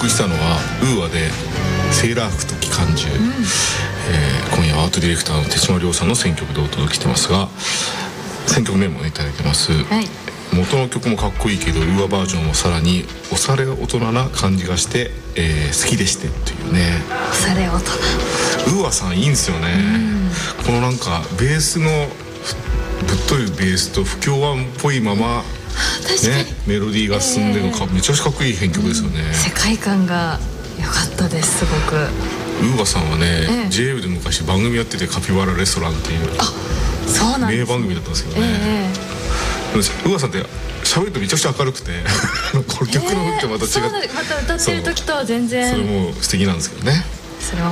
曲したのはウーアでセーラー服と機関銃、今夜はアートディレクターの手島亮さんの選曲でお届けしてますが、選曲メモをいただいてます、元の曲もかっこいいけどウーアバージョンもさらにおしゃれ大人な感じがして、好きでしてというね。 おしゃれ大人、 ウーアさんいいんですよね、このなんかベースのぶっといベースと不協和音っぽいままね、メロディーが進んでるのめちゃくちゃかっこいい編曲ですよね、 世界観が良かったです。すごくウーアさんはね、JWEB で昔番組やってて、カピバラレストランっていうそうなんです、 名番組だったんですけどね、ウーアさんって喋るとめちゃくちゃ明るくてこの曲の雰囲気とまた違って、 また歌ってる時とは全然それも素敵なんですけどね。 それは